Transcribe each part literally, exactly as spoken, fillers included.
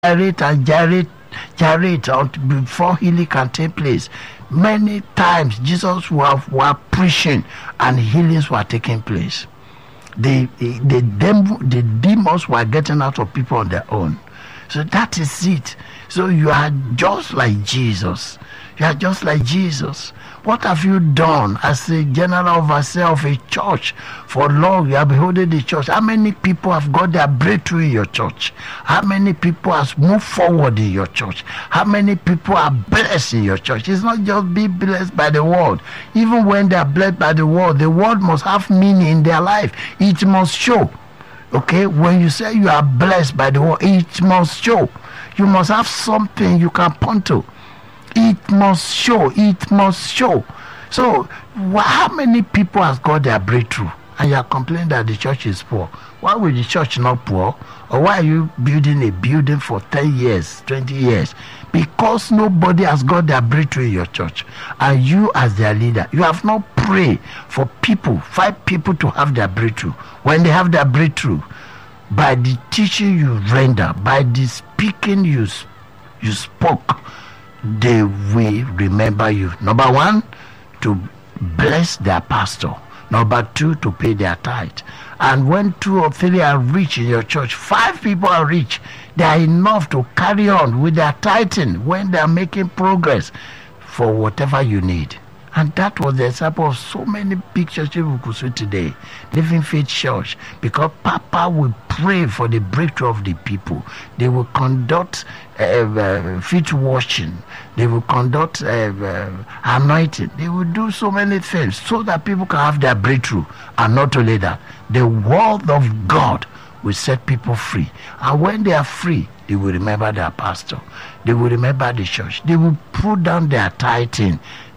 gyrate and gyrate, gyrate out before healing can take place. Many times Jesus were, were preaching and healings were taking place. The, the, the, dem- the demons were getting out of people on their own. So that is it. So you are just like Jesus. You are just like Jesus. What have you done as a general overseer of a church? For long you have been holding the church. How many people have got their breakthrough in your church? How many people have moved forward in your church? How many people are blessed in your church? It's not just be blessed by the word. Even when they are blessed by the word, the word must have meaning in their life. It must show. Okay, when you say you are blessed by the word, it must show. You must have something you can point to. It must show. It must show. So, wh- how many people has got their breakthrough? And you are complaining that the church is poor. Why will the church not poor? Or why are you building a building for ten years, twenty years? Because nobody has got their breakthrough in your church. And you as their leader, you have not prayed for people, five people to have their breakthrough. When they have their breakthrough, by the teaching you render, by the speaking you, you spoke, they will remember you. Number one, to bless their pastor. Number two, to pay their tithe. And when two or three are rich in your church, five people are rich, they are enough to carry on with their tithing when they are making progress for whatever you need. And that was the example of so many big churches we could see today. Living Faith Church. Because Papa will pray for the breakthrough of the people. They will conduct uh, uh, feet washing. They will conduct uh, uh, anointing. They will do so many things so that people can have their breakthrough. And not only that, the word of God will set people free. And when they are free, they will remember their pastor. They will remember the church. They will put down their tithing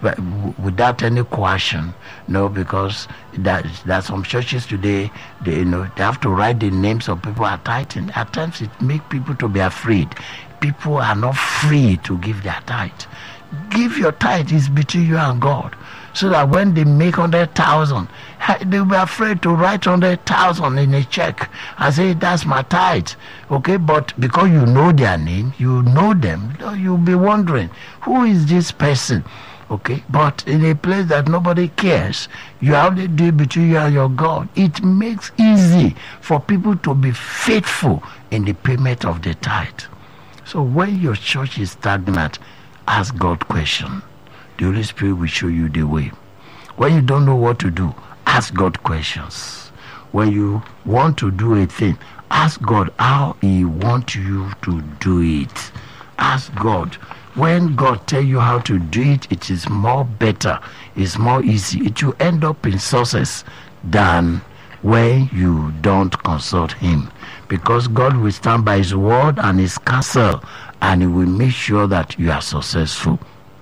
without any coercion. No, because that there are some churches today, they, you know, they have to write the names of people who are tithing. At times it makes people to be afraid. People are not free to give their tithe. Give your tithe, is between you and God. So that when they make one hundred thousand, they'll be afraid to write one hundred thousand in a check and say, that's my tithe. Okay, but because you know their name, you know them, you'll be wondering, who is this person? Okay, but in a place that nobody cares, you only do it between you and your God. It makes easy for people to be faithful in the payment of the tithe. So when your church is stagnant, ask God question. The Holy Spirit will show you the way. When you don't know what to do, ask God questions. When you want to do a thing, ask God how He wants you to do it. Ask God. When God tells you how to do it, it is more better, it's more easy. It will end up in success than when you don't consult Him. Because God will stand by His word and His counsel, and He will make sure that you are successful.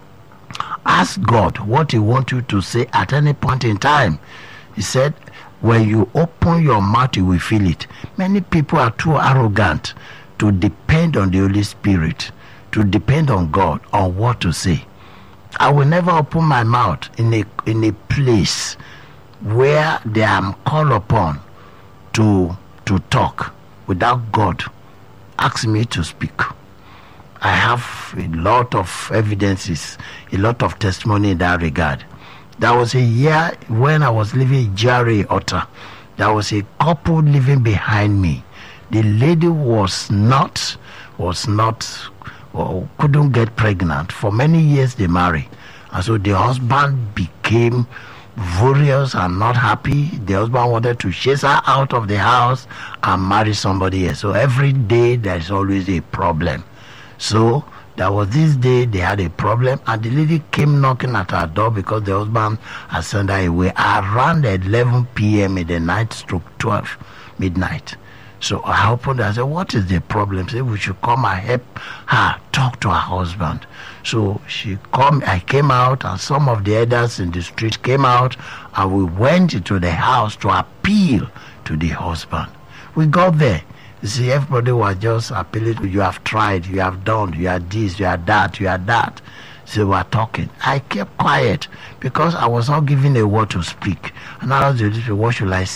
Ask God what He wants you to say at any point in time. He said, when you open your mouth, you will feel it. Many people are too arrogant to depend on the Holy Spirit, to depend on God on what to say. I will never open my mouth in a in a place where they am called upon to to talk without God ask me to speak. I have a lot of evidences, a lot of testimony in that regard. There was a year when I was living in G R A Otta. There was a couple living behind me. The lady was not was not or couldn't get pregnant. For many years they married. And so the husband became furious and not happy. The husband wanted to chase her out of the house and marry somebody else. So every day there's always a problem. So there was this day they had a problem, and the lady came knocking at her door because the husband had sent her away around eleven p.m. in the night, stroke twelve midnight. So I opened and I said, what is the problem? She said, we should come and help her talk to her husband. So she come, I came out, and some of the elders in the street came out, and we went into the house to appeal to the husband. We got there. You see, everybody was just appealing to you. Have tried, you have done, you are this, you are that, you are that. So we were talking. I kept quiet because I was not given a word to speak. And I was the what should I say?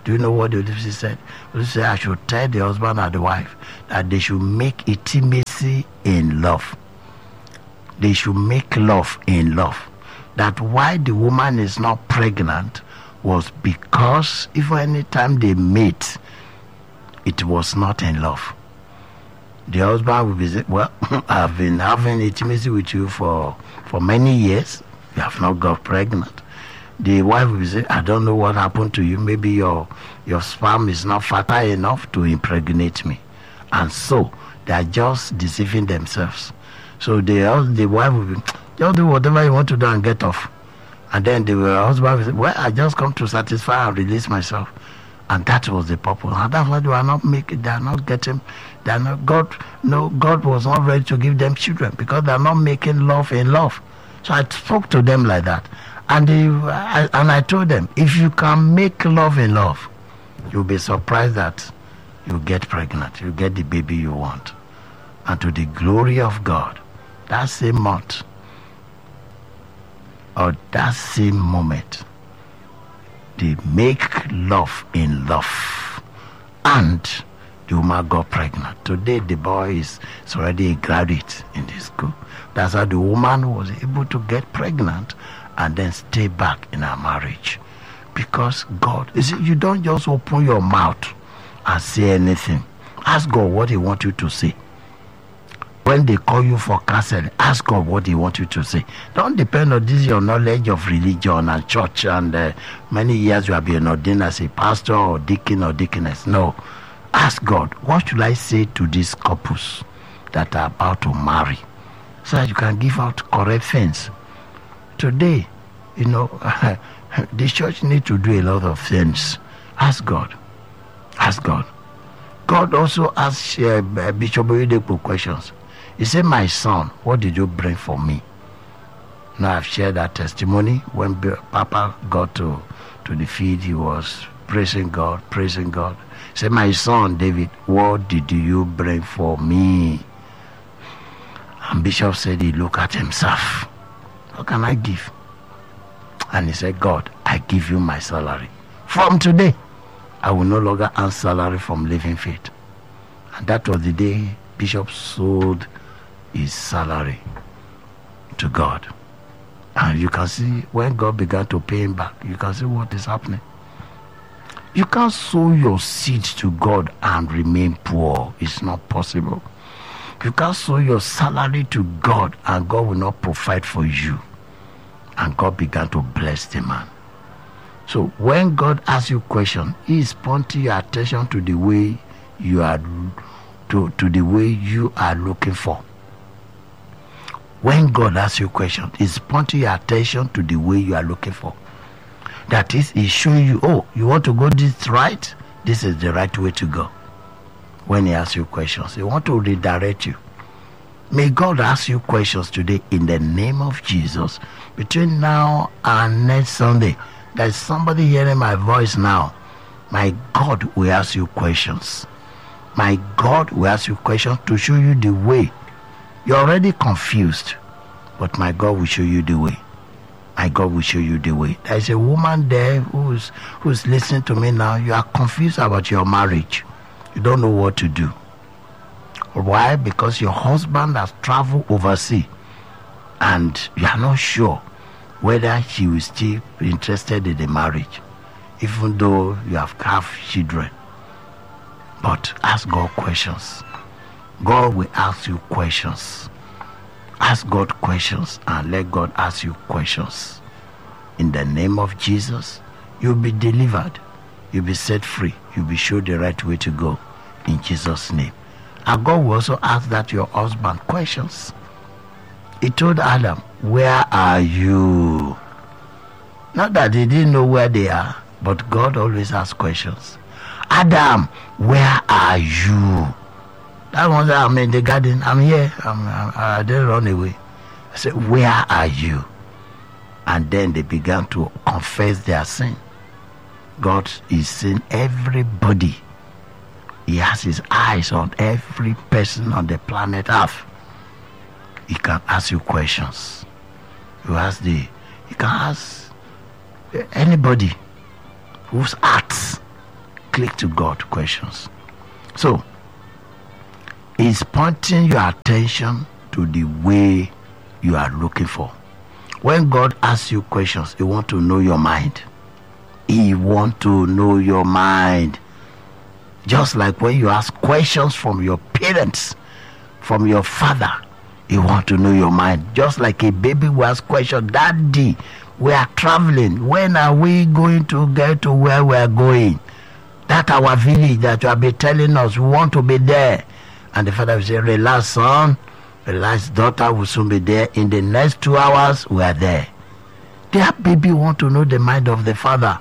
Do you know what the Holy Spirit said? The Holy Spirit said, I should tell the husband and the wife that they should make intimacy in love. They should make love in love. That why the woman is not pregnant was because if any time they meet, it was not in love. The husband will be saying, well, I've been having intimacy with you for, for many years. You have not got pregnant. The wife will say, I don't know what happened to you. Maybe your your sperm is not fertile enough to impregnate me. And so they are just deceiving themselves. So the, the wife will be, just do whatever you want to do and get off. And then the husband will say, well, I just come to satisfy and release myself. And that was the purpose. And that's why they are not making, they are not getting, they are not, God, no, God was not ready to give them children because they are not making love in love. So I spoke to them like that. And, they, I, and I told them, if you can make love in love, you'll be surprised that you get pregnant. You get the baby you want. And to the glory of God, that same month, or that same moment, they make love in love. And the woman got pregnant. Today, the boy is, is already a graduate in the school. That's how the woman was able to get pregnant and then stay back in her marriage. Because God, you see, you don't just open your mouth and say anything. Ask God what he wants you to say. When they call you for counseling, ask God what he wants you to say. Don't depend on this your knowledge of religion and church and uh, many years you have been ordained as a pastor or deacon or deaconess. No. Ask God, what should I say to these couples that are about to marry? So that you can give out correct things. Today, you know, the church needs to do a lot of things. Ask God. Ask God. God also asked uh, Bishop Oyedepo questions. He said, my son, what did you bring for me? Now I've shared that testimony. When Papa got to, to the field, he was praising God, praising God. He said, my son, David, what did you bring for me? And Bishop said he looked at himself. What can I give? And he said, God, I give you my salary. From today, I will no longer earn salary from Living Faith. And that was the day Bishop sold his salary to God. And you can see when God began to pay him back, you can see what is happening. You can't sow your seed to God and remain poor. It's not possible. You can't sow your salary to God and God will not provide for you. And God began to bless the man. So when God asks you a question, he is pointing your attention to the way you are to, to the way you are looking for. When God asks you a question, he's pointing your attention to the way you are looking for. That is, he's showing you, oh, you want to go this right? This is the right way to go. When he asks you questions, he wants to redirect you. May God ask you questions today in the name of Jesus. Between now and next Sunday, there's somebody hearing my voice now. My God will ask you questions. My God will ask you questions to show you the way. You're already confused, but my God will show you the way. My God will show you the way. There's a woman there who's who's listening to me now. You are confused about your marriage. You don't know what to do. Why? Because your husband has traveled overseas and you are not sure whether he will still be interested in the marriage, even though you have have children. But ask God questions. God will ask you questions. Ask God questions and let God ask you questions. In the name of Jesus, you'll be delivered. You'll be set free. You'll be shown the right way to go. In Jesus' name. And God will also ask that your husband questions. He told Adam, where are you? Not that he didn't know where they are, but God always asks questions. Adam, where are you? That one said, I'm in the garden. I'm here. I'm, I'm, I didn't run away. I said, where are you? And then they began to confess their sin. God is seeing everybody. He has his eyes on every person on the planet Earth. He can ask you questions. You ask the, he can ask anybody whose hearts click to God questions. So, He's pointing your attention to the way you are looking for. When God asks you questions, He wants to know your mind. He wants to know your mind. Just like when you ask questions from your parents, from your father, He wants to know your mind. Just like a baby will ask questions, Daddy, we are traveling. When are we going to get to where we are going? That our village that you have been telling us, we want to be there. And the father will say, relax, son. Relax, daughter, will soon be there. In the next two hours, we are there. That baby want to know the mind of the father.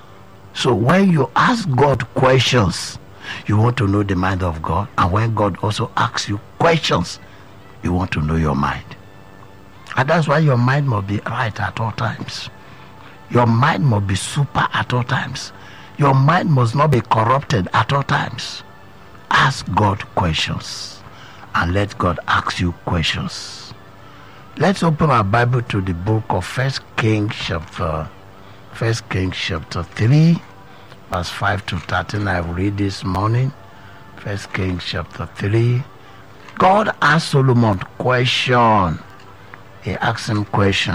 So when you ask God questions, you want to know the mind of God. And when God also asks you questions, you want to know your mind. And that's why your mind must be right at all times. Your mind must be super at all times. Your mind must not be corrupted at all times. Ask God questions and let God ask you questions. Let's open our Bible to the book of First Kings chapter First Kings chapter three, verse five to thirteen. I will read this morning. First Kings chapter three. God asked Solomon question. He asked him question.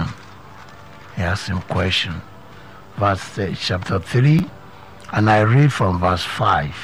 He asked him question. Verse uh, chapter three, and I read from verse five.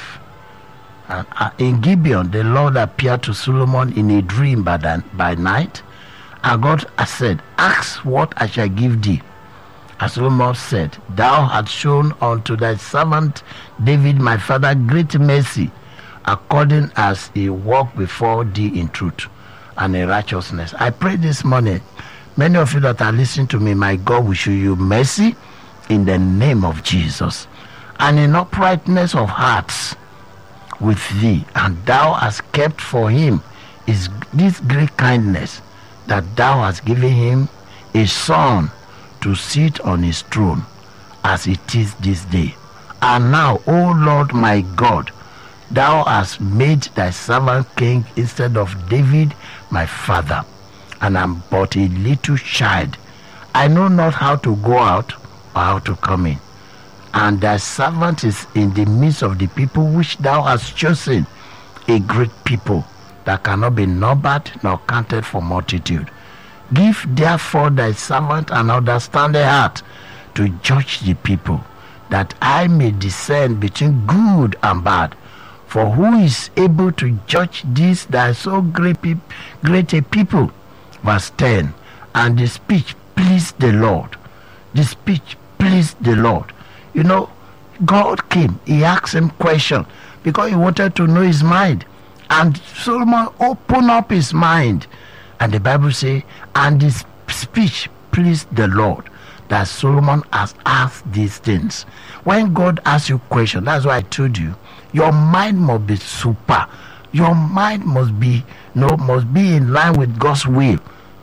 And uh, in Gibeon, the Lord appeared to Solomon in a dream by, the, by night, and God said, ask what I shall give thee. And Solomon said, thou hast shown unto thy servant David my father great mercy, according as he walked before thee in truth and in righteousness. I pray this morning, many of you that are listening to me, my God will show you mercy in the name of Jesus, and in uprightness of hearts with thee, and thou hast kept for him is this great kindness, that thou hast given him a son to sit on his throne, as it is this day. And now, O Lord my God, thou hast made thy servant king instead of David my father, and I am but a little child. I know not how to go out or how to come in. And thy servant is in the midst of the people which thou hast chosen, a great people that cannot be numbered nor counted for multitude. Give therefore thy servant an understanding heart to judge the people, that I may discern between good and bad. For who is able to judge this thy so great, pe- great a people? Verse ten. And the speech pleased the Lord. The speech pleased the Lord. You know, God came, he asked him question because he wanted to know his mind. And Solomon opened up his mind. And the Bible says, and his speech pleased the Lord, that Solomon has asked these things. When God asks you question, that's why I told you, your mind must be super. Your mind must be, you know, must be in line with God's will.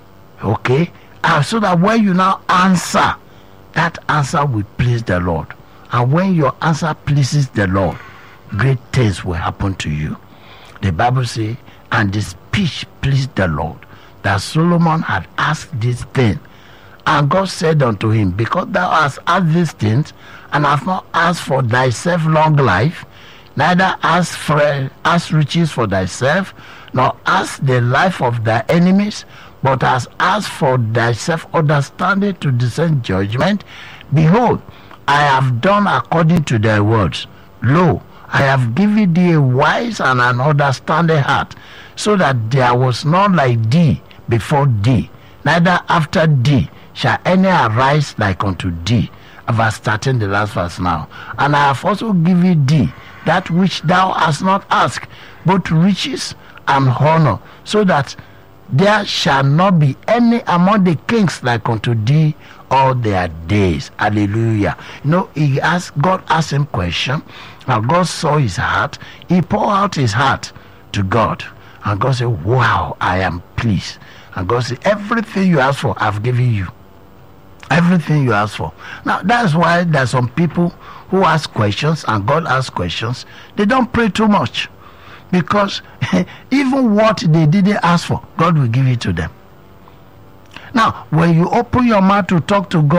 Okay? And so that when you now answer, that answer will please the Lord. And when your answer pleases the Lord, great things will happen to you. The Bible says, and the speech pleased the Lord, that Solomon had asked this thing. And God said unto him, because thou hast asked these things, and hast not asked for thyself long life, neither ask for ask riches for thyself, nor ask the life of thy enemies, but hast asked for thyself understanding to discern judgment, behold, I have done according to thy words. Lo, I have given thee a wise and an understanding heart, so that there was none like thee before thee, neither after thee shall any arise like unto thee. Verse thirteen, the last verse now. And I have also given thee that which thou hast not asked, both riches and honor, so that there shall not be any among the kings like unto thee all their days. Hallelujah. You know, he asked, God asked him question, and God saw his heart. He poured out his heart to God, and God said, wow, I am pleased. And God said, everything you ask for, I've given you. Everything you ask for. Now, that's why there's some people who ask questions, and God asks questions. They don't pray too much, because even what they didn't ask for, God will give it to them. Now, when you open your mouth to talk to God,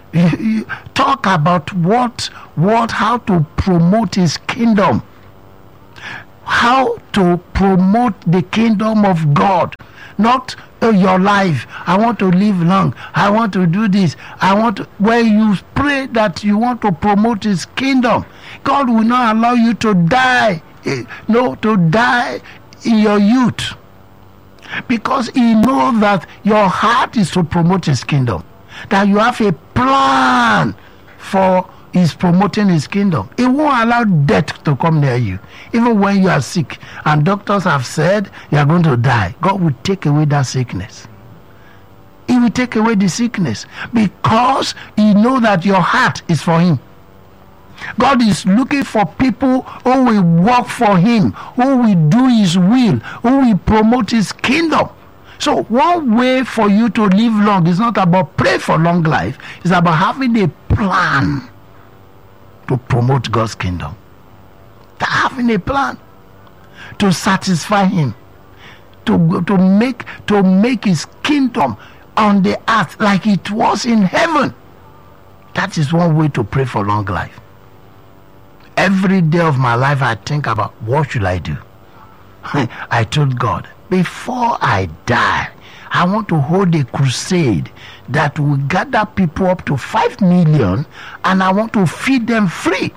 You, you talk about what, what, how to promote his kingdom, how to promote the kingdom of God, not uh, your life. I want to live long. I want to do this. I want to. When you pray that you want to promote his kingdom, God will not allow you to die. Uh, no, to die in your youth, because he knows that your heart is to promote his kingdom, that you have a plan for his promoting his kingdom. He won't allow death to come near you. Even when you are sick and doctors have said you are going to die, God will take away that sickness. He will take away the sickness, because he knows that your heart is for him. God is looking for people who will work for him, who will do his will, who will promote his kingdom. So one way for you to live long is not about pray for long life. It's about having a plan to promote God's kingdom. To having a plan to satisfy him, to, to make to make his kingdom on the earth like it was in heaven. That is one way to pray for long life. Every day of my life I think about, what should I do? I told God, before I die, I want to hold a crusade that will gather people up to five million, and I want to feed them free.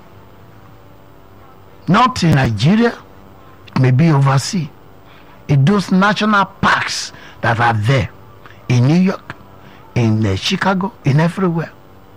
Not in Nigeria, it may be overseas. In those national parks that are there, in New York, in uh, Chicago, in everywhere.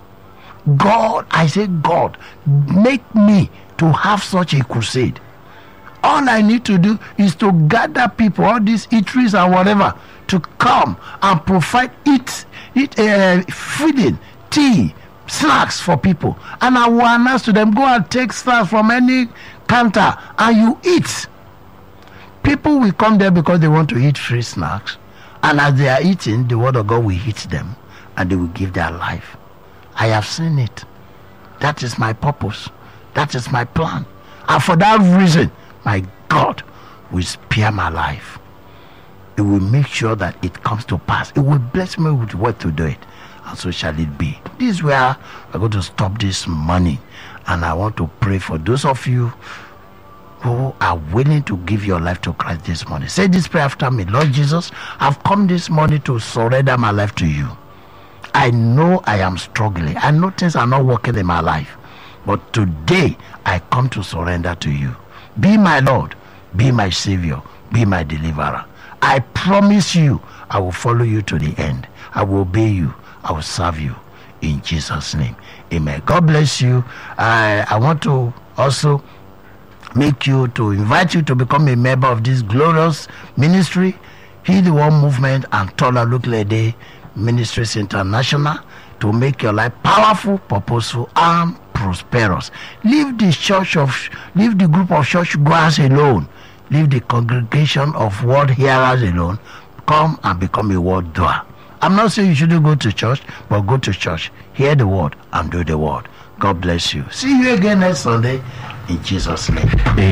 God, I say, God, make me to have such a crusade. All I need to do is to gather people, all these eateries and whatever, to come and provide eat, eat uh, feeding, tea, snacks for people. And I will announce to them, go and take snacks from any counter and you eat. People will come there because they want to eat free snacks. And as they are eating, the word of God will hit them and they will give their life. I have seen it. That is my purpose. That is my plan. And for that reason, my God will spare my life. It will make sure that it comes to pass. It will bless me with what to do it. And so shall it be. This is where we're going to stop this morning. And I want to pray for those of you who are willing to give your life to Christ this morning. Say this prayer after me. Lord Jesus, I've come this morning to surrender my life to you. I know I am struggling. I know things are not working in my life. But today, I come to surrender to you. Be my Lord. Be my Savior. Be my deliverer. I promise you, I will follow you to the end. I will obey you. I will serve you. In Jesus' name. Amen. God bless you. I, I want to also make you, to invite you to become a member of this glorious ministry, Heal the World Movement and Tola Luklede Ministries International, to make your life powerful, purposeful, and prosperous. Leave the church of, leave the group of church goers alone. Leave the congregation of word hearers alone. Come and become a word doer. I'm not saying you shouldn't go to church, but go to church, hear the word, and do the word. God bless you. See you again next Sunday in Jesus' name. Amen.